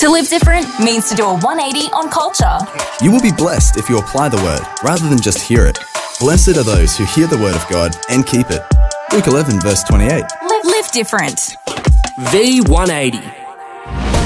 To live different means to do a 180 on culture. You will be blessed if you apply the word rather than just hear it. Blessed are those who hear the word of God and keep it. Luke 11 verse 28. Live different. V180.